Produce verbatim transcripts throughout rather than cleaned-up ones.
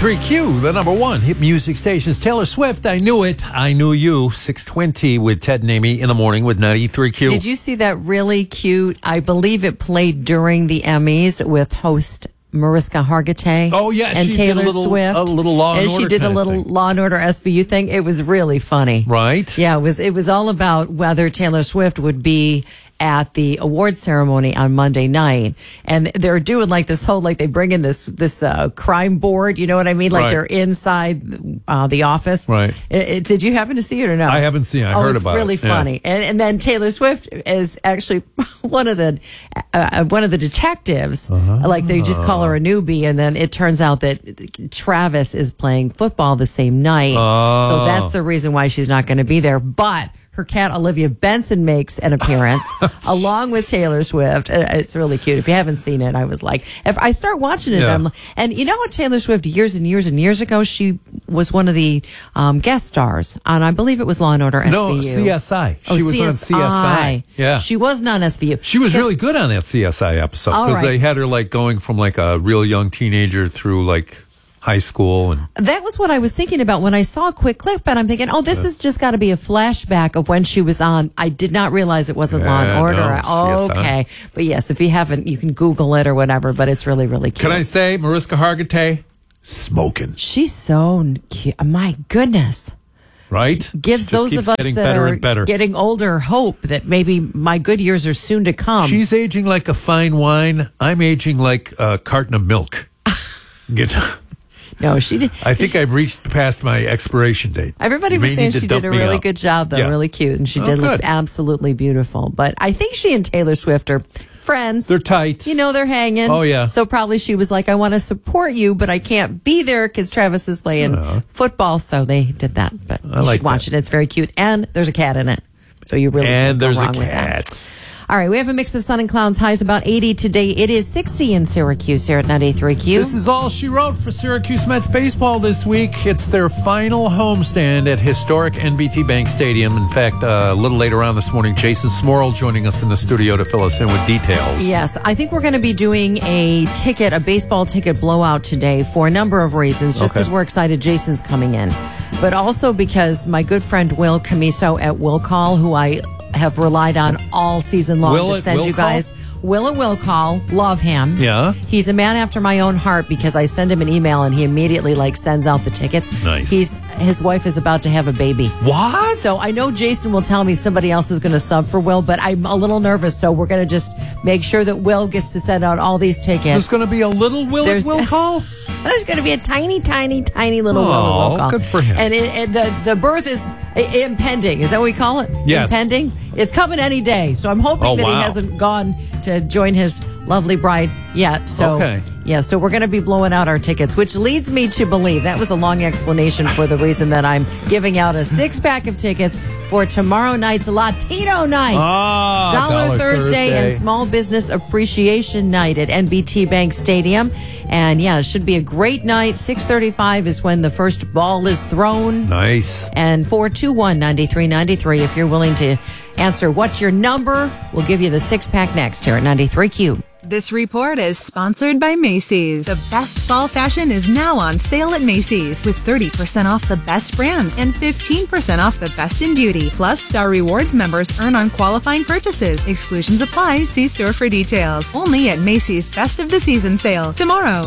ninety-three Q, the number one hit music stations. Taylor Swift, I Knew It, I Knew You. six twenty with Ted and Amy in the morning with ninety-three Q. Did you see that really cute, I believe it played during the Emmys with host Mariska Hargitay. Oh, yeah. And she Taylor did a little, Swift. A little Law and, and Order she did a kind of little thing. Law and Order S V U thing. It was really funny. Right. Yeah, it was, it was all about whether Taylor Swift would be at the award ceremony on Monday night, and they're doing like this whole, like they bring in this this uh, crime board, you know what I mean? Like Right. they're inside uh, the office. Right. It, it, did you happen to see it or no? I haven't seen it. I oh, heard it's about really it. Yeah. funny. And, and then Taylor Swift is actually one of the uh, one of the detectives. Uh-huh. Like they just call her a newbie, and then it turns out that Travis is playing football the same night. Oh. So that's the reason why she's not going to be there. But her cat Olivia Benson makes an appearance along with Taylor Swift. Uh, It's really cute. If you haven't seen it, I was like, if I start watching it, Yeah. I'm, and you know what, Taylor Swift years and years and years ago, she was one of the um, guest stars on, I believe it was Law and Order S V U. No, C S I. She Oh, was on C S I. Yeah. She wasn't on S V U. She was Yes. really good on that C S I episode All because right. they had her like going from like a real young teenager through like high school and That was what I was thinking about when I saw a quick clip, and I'm thinking, oh, this has just got to be a flashback of when she was on. I did not realize it wasn't Law Yeah, and Order. no, I- oh, C S I. okay. But yes, if you haven't, you can Google it or whatever, but it's really, really cute. can I say Mariska Hargitay smoking, She's so cute. My goodness. right? Gives She just those keeps of us getting that better are and better. getting older hope that maybe my good years are soon to come. She's aging like a fine wine. I'm aging like a carton of milk. Get, no, she did. I think I've reached past my expiration date. Everybody You was may saying need to she dump did a me really out. good job, though. Yeah. Really cute. And she Oh, did look good. absolutely beautiful. But I think she and Taylor Swift are friends. They're tight. You know, they're hanging. Oh, yeah. So probably she was like, I want to support you, but I can't be there because Travis is playing football. So they did that. But you like should watch that. it. It's very cute. And there's a cat in it. So you really And can't go there's a wrong with that. cat. All right, we have a mix of sun and clouds. Highs about eighty today. It is sixty in Syracuse here at ninety-three Q. This is all she wrote for Syracuse Mets baseball this week. It's their final homestand at historic N B T Bank Stadium. In fact, uh, a little later on this morning, Jason Smorrell joining us in the studio to fill us in with details. Yes, I think we're going to be doing a ticket, a baseball ticket blowout today for a number of reasons. Just Okay. because we're excited Jason's coming in, but also because my good friend Will Camiso at Will Call, who I have relied on all season long Will to at send Will you guys. Will at Will Call, love him. Yeah. He's a man after my own heart because I send him an email and he immediately like sends out the tickets. Nice. He's his wife is about to have a baby. What? So I know Jason will tell me somebody else is going to sub for Will, but I'm a little nervous. So we're going to just make sure that Will gets to send out all these tickets. There's going to be a little Will There's- at Will Call? There's going to be a tiny, tiny, tiny little Will Oh, at Will Call. good for him. And, it, and the the birth is i- impending. Is that what we call it? Yes. Impending. It's coming any day. So I'm hoping Oh, that he wow. hasn't gone to join his lovely bride yet. So Okay. yeah. So we're going to be blowing out our tickets, which leads me to believe that was a long explanation for the reason that I'm giving out a six pack of tickets for tomorrow night's Latino night. Ah, Dollar, Dollar Thursday, Thursday. and Small Business Appreciation Night at N B T Bank Stadium. And yeah, it should be a great night. six thirty-five is when the first ball is thrown. Nice. And four two one, nine three nine three, if you're willing to answer what's your number, we'll give you the six pack next here at ninety-three Q. This report is sponsored by Macy's. The best fall fashion is now on sale at Macy's with thirty percent off the best brands and fifteen percent off the best in beauty. Plus, Star Rewards members earn on qualifying purchases. Exclusions apply. See store for details. Only at Macy's Best of the Season sale tomorrow.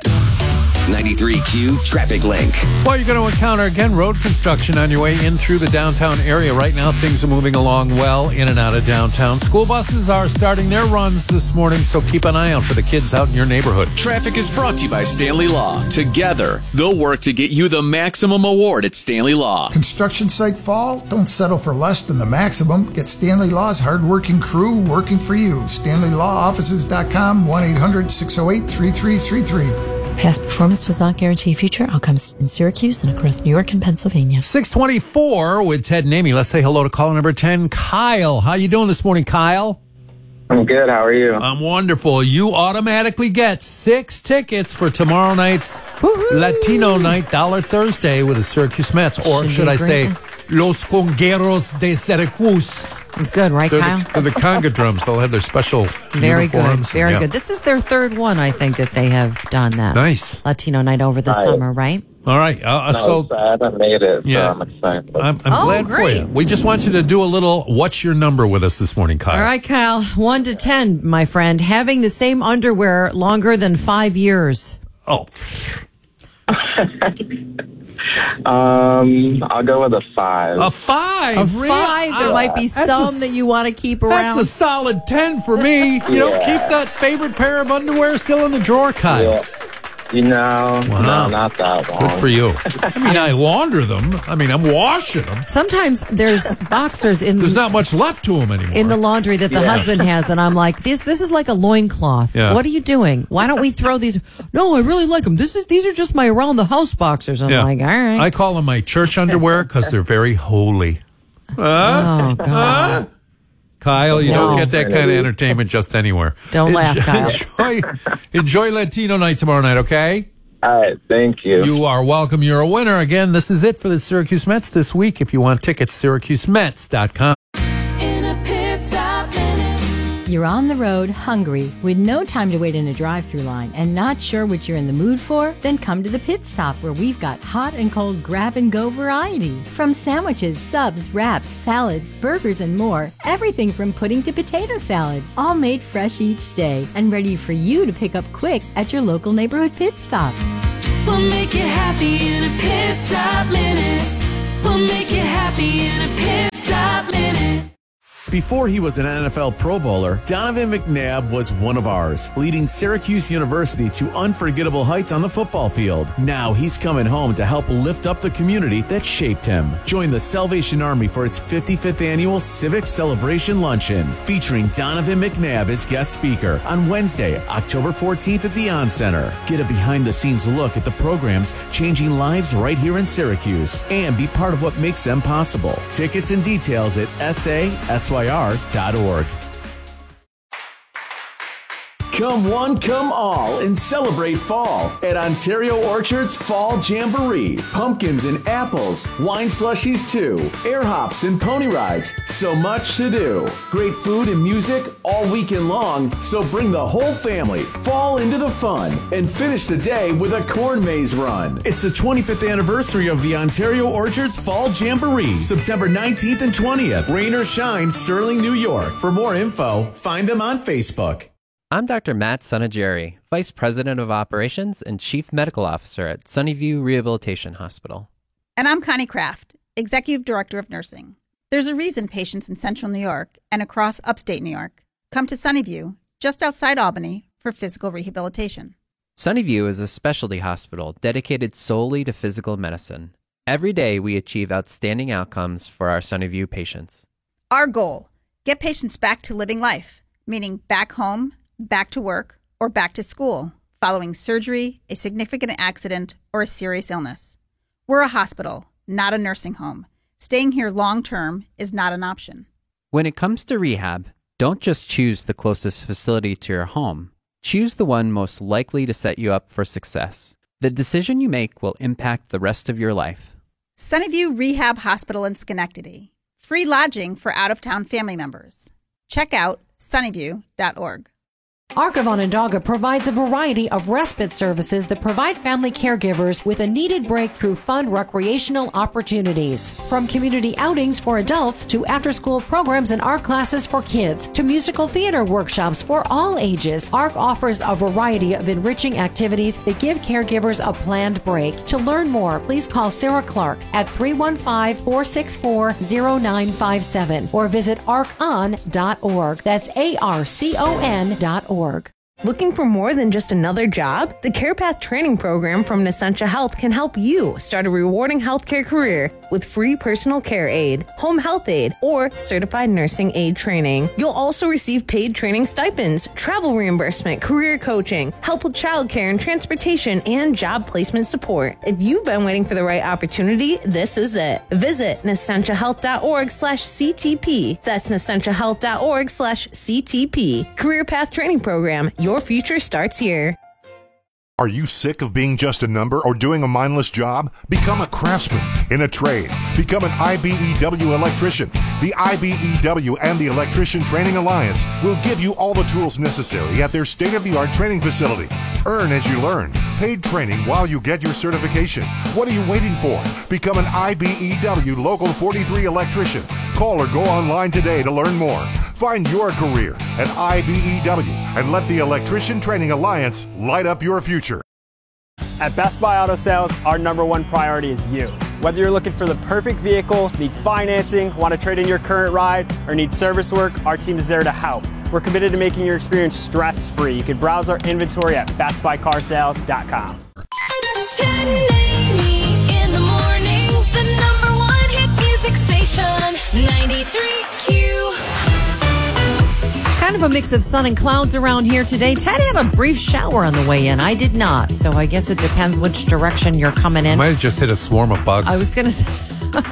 ninety-three Q Traffic Link. Well, you're going to encounter, again, road construction on your way in through the downtown area. Right now, things are moving along well in and out of downtown. School buses are starting their runs this morning, so keep an eye out for the kids out in your neighborhood. Traffic is brought to you by Stanley Law. Together, they'll work to get you the maximum award at Stanley Law. Construction site fall? Don't settle for less than the maximum. Get Stanley Law's hardworking crew working for you. stanley law offices dot com, one eight hundred six oh eight three three three three. Past performance does not guarantee future outcomes in Syracuse and across New York and Pennsylvania. six twenty-four with Ted and Amy. Let's say hello to caller number ten, Kyle. How you doing this morning, Kyle? I'm good. How are you? I'm wonderful. You automatically get six tickets for tomorrow night's Woo-hoo! Latino Night, Dollar Thursday with the Syracuse Mets. Or Should should be I a say, great Los Congueros de Syracuse. It's good, right, They're Kyle? the, they're the conga drums. They'll have their special Very good. uniforms. Very Yeah. good. This is their third one, I think, that they have done that. Nice. Latino night over the Right. summer, right? All right. Uh, No, so I haven't made it, so Yeah. I'm excited. I'm, I'm Oh, glad great. for you. We just want you to do a little what's your number with us this morning, Kyle. All right, Kyle. One to ten, my friend. Having the same underwear longer than five years. Oh, Um, I'll go with a five. a five. A Really? five. There Oh, might be that's some a- that you want to keep around. That's a solid ten for me. You don't Yeah. keep that favorite pair of underwear still in the drawer, Kyle. Yeah. You know, Wow. no, not that long. Good for you. I mean, I launder them. I mean, I'm washing them. Sometimes there's boxers in There's not much left to them anymore. in the laundry that the Yeah. husband has, and I'm like, this this is like a loincloth. Yeah. What are you doing? Why don't we throw these? No, I really like them. This is these are just my around the house boxers. I'm Yeah. like, all right. I call them my church underwear because they're very holy. oh God. Kyle, you No. don't get that kind of entertainment just anywhere. Don't laugh, Kyle. Enjoy, enjoy Latino night tomorrow night, okay? All right, thank you. You are welcome. You're a winner. Again, this is it for the Syracuse Mets this week. If you want tickets, Syracuse Mets dot com. In a pit stop minute. You're on the road, hungry, with no time to wait in a drive-through line, and not sure what you're in the mood for? Then come to the Pit Stop, where we've got hot and cold grab-and-go variety. From sandwiches, subs, wraps, salads, burgers, and more, everything from pudding to potato salad, all made fresh each day and ready for you to pick up quick at your local neighborhood Pit Stop. We'll make you happy in a pit stop minute. We'll make you happy in a pit stop minute. Before he was an N F L Pro Bowler, Donovan McNabb was one of ours, leading Syracuse University to unforgettable heights on the football field. Now he's coming home to help lift up the community that shaped him. Join the Salvation Army for its fifty-fifth annual Civic Celebration Luncheon, featuring Donovan McNabb as guest speaker on Wednesday, October fourteenth at the On Center. Get a behind-the-scenes look at the programs changing lives right here in Syracuse, and be part of what makes them possible. Tickets and details at S A S Y R dot org. Come one, come all, and celebrate fall at Ontario Orchard's Fall Jamboree. Pumpkins and apples, wine slushies too, air hops and pony rides, so much to do. Great food and music all weekend long, so bring the whole family, fall into the fun, and finish the day with a corn maze run. It's the twenty-fifth anniversary of the Ontario Orchard's Fall Jamboree, September nineteenth and twentieth. Rain or shine, Sterling, New York. For more info, find them on Facebook. I'm Doctor Matt Sunageri, Vice President of Operations and Chief Medical Officer at Sunnyview Rehabilitation Hospital. And I'm Connie Kraft, Executive Director of Nursing. There's a reason patients in Central New York and across upstate New York come to Sunnyview, just outside Albany, for physical rehabilitation. Sunnyview is a specialty hospital dedicated solely to physical medicine. Every day we achieve outstanding outcomes for our Sunnyview patients. Our goal, get patients back to living life, meaning back home, back to work, or back to school, following surgery, a significant accident, or a serious illness. We're a hospital, not a nursing home. Staying here long-term is not an option. When it comes to rehab, don't just choose the closest facility to your home. Choose the one most likely to set you up for success. The decision you make will impact the rest of your life. Sunnyview Rehab Hospital in Schenectady. Free lodging for out-of-town family members. Check out sunnyview dot org. Arc of Onondaga provides a variety of respite services that provide family caregivers with a needed break through fun recreational opportunities. From community outings for adults to after-school programs and art classes for kids to musical theater workshops for all ages, Arc offers a variety of enriching activities that give caregivers a planned break. To learn more, please call Sarah Clark at three one five, four six four, zero nine five seven or visit arc on dot org. That's A R C O N dot org. Looking for more than just another job? The CarePath training program from Nescentia Health can help you start a rewarding healthcare career with free personal care aid, home health aid, or certified nursing aid training. You'll also receive paid training stipends, travel reimbursement, career coaching, help with childcare and transportation, and job placement support. If you've been waiting for the right opportunity, this is it. Visit nescentia health dot org slash C T P. That's nescentia health dot org slash C T P. Career Path Training Program. Your future starts here. Are you sick of being just a number or doing a mindless job? Become a craftsman in a trade. Become an I B E W electrician The I B E W and the Electrician Training Alliance will give you all the tools necessary at their state-of-the-art training facility. Earn as you learn. Paid training while you get your certification. What are you waiting for? Become an I B E W Local forty-three electrician. Call or go online today to learn more. Find your career at I B E W and let the Electrician Training Alliance light up your future. At Best Buy Auto Sales, our number one priority is you. Whether you're looking for the perfect vehicle, need financing, want to trade in your current ride, or need service work, our team is there to help. We're committed to making your experience stress-free. You can browse our inventory at best buy car sales dot com. Ted and Amy in the morning, the number one hit music station, ninety-three Q. Kind of a mix of sun and clouds around here today. Ted had a brief shower on the way in. I did not. So I guess it depends which direction you're coming in. Might have just hit a swarm of bugs. I was going to say.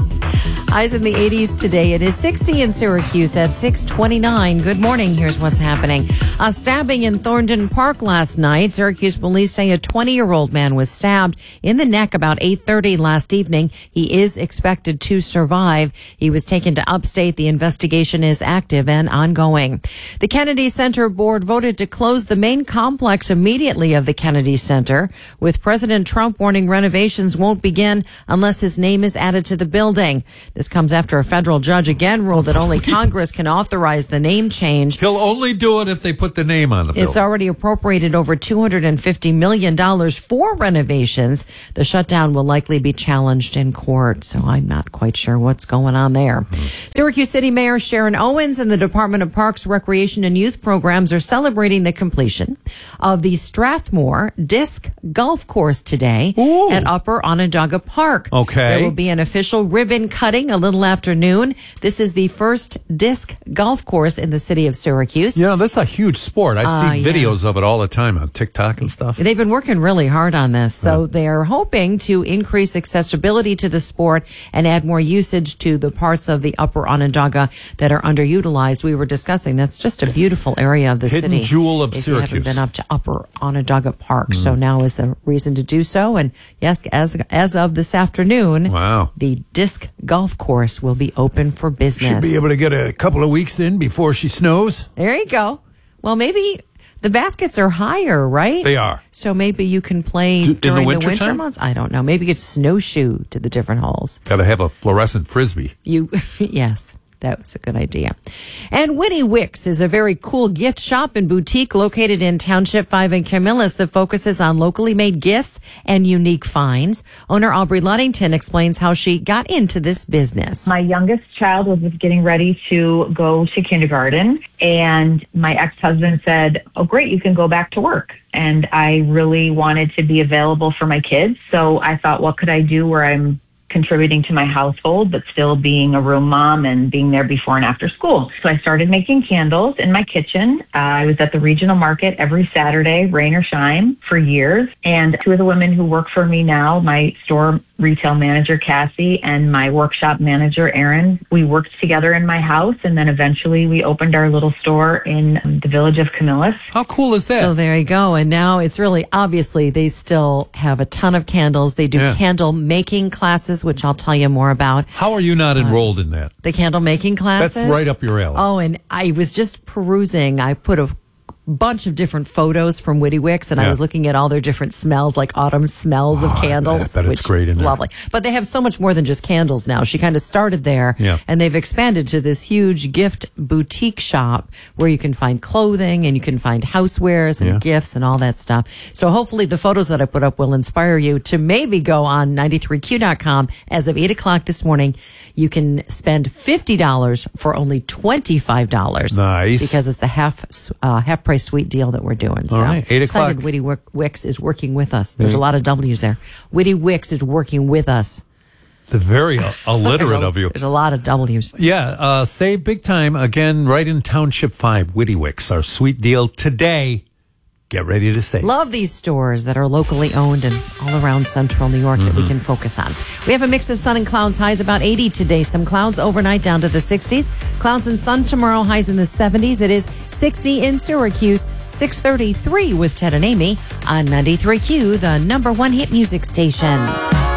Highs in the eighties today. It is sixty in Syracuse at six twenty-nine. Good morning. Here's what's happening. A stabbing in Thornton Park last night. Syracuse police say a twenty-year-old man was stabbed in the neck about eight thirty last evening. He is expected to survive. He was taken to upstate. The investigation is active and ongoing. The Kennedy Center Board voted to close the main complex immediately of the Kennedy Center, with President Trump warning renovations won't begin unless his name is added to the building. This comes after a federal judge again ruled that only Congress can authorize the name change. He'll only do it if they put the name on the bill. It's already appropriated over two hundred fifty million dollars for renovations. The shutdown will likely be challenged in court, so I'm not quite sure what's going on there. Mm-hmm. Syracuse City Mayor Sharon Owens and the Department of Parks, Recreation, and Youth Programs are celebrating the completion of the Strathmore Disc Golf Course today Ooh. At Upper Onondaga Park. Okay. There will be an official ribbon cutting a little after noon. This is the first disc golf course in the city of Syracuse. You know, that's a huge sport. I Uh, see yeah. videos of it all the time on TikTok and stuff. They've been working really hard on this. So they are hoping to increase accessibility to the sport and add more usage to the parts of the Upper Onondaga that are underutilized. We were discussing that's just a beautiful area of the Hidden city. jewel of if Syracuse. you haven't been up to Upper Onondaga Park. So now is a reason to do so. And yes, as as of this afternoon, Wow. the disc golf course will be open for business. Should be able to get a couple of weeks in before she snows. There you go. Well, maybe the baskets are higher, right? They are. So maybe you can play Do- in the during the winter winter, time? months. I don't know. Maybe you could snowshoe to the different holes. Got to have a fluorescent frisbee. You, yes. That was a good idea. And Winnie Wicks is a very cool gift shop and boutique located in Township five in Camillus that focuses on locally made gifts and unique finds. Owner Aubrey Luddington explains how she got into this business. My youngest child was getting ready to go to kindergarten, and my ex-husband said, "Oh, great, you can go back to work." And I really wanted to be available for my kids. So I thought, what could I do where I'm contributing to my household, but still being a room mom and being there before and after school. So I started making candles in my kitchen. Uh, I was at the regional market every Saturday, rain or shine, for years. And two of the women who work for me now, my store retail manager, Cassie, and my workshop manager, Erin, we worked together in my house. And then eventually we opened our little store in um, the village of Camillus. How cool is that? So there you go. And now it's really, obviously, they still have a ton of candles. They do Yeah. candle making classes, which I'll tell you more about. How are you not enrolled in that? The candle making classes? That's right up your alley. Oh, and I was just perusing. I put a bunch of different photos from Witty Wicks, and I Yeah. was looking at all their different smells, like autumn smells of Oh, I candles, bet it's which great in is there. lovely. But they have so much more than just candles now. She kind of started there, Yeah. and they've expanded to this huge gift boutique shop where you can find clothing and you can find housewares and Yeah. gifts and all that stuff. So hopefully the photos that I put up will inspire you to maybe go on ninety-three Q dot com. As of eight o'clock this morning, you can spend fifty dollars for only twenty-five dollars. Nice. Because it's the half uh, half price sweet deal that we're doing. All so right, eight o'clock. excited Witty Wick- Wicks is working with us. There's Yeah. a lot of W's there. Witty Wicks is working with us. It's very uh, illiterate There's a- of you. There's a lot of W's. Yeah, uh, save big time again right in Township five, Witty Wicks. Our sweet deal today. Get ready to save. Love these stores that are locally owned and all around central New York that we can focus on. We have a mix of sun and clouds, highs about eighty today. Some clouds overnight down to the sixties. Clouds and sun tomorrow, highs in the seventies. It is sixty in Syracuse, six thirty-three with Ted and Amy on ninety-three Q, the number one hit music station.